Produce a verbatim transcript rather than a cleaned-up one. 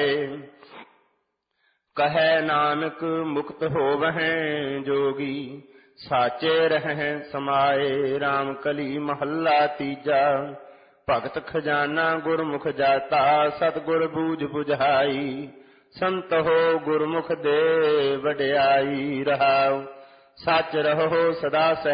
ਪਾਏ। ਕਹੈ ਨਾਨਕ ਮੁਕਤ ਹੋਵਹਿ ਜੋਗੀ, ਸਾਚੇ ਰਹਿ ਸਮਾਏ। ਰਾਮ ਕਲੀ ਮਹੱਲਾ ਤੀਜਾ। ਭਗਤ ਖਜ਼ਾਨਾ ਗੁਰਮੁਖ ਜਾਤਾ, ਸਤਿਗੁਰ ਬੂਝ ਬੁਝਾਈ। ਸੰਤ ਹੋ ਗੁਰਮੁਖ ਦੇ ਵਡਿਆਈ, ਰਹਾਉ ਸੱਚ ਰਹੋ ਸਦਾ ਸਹਿ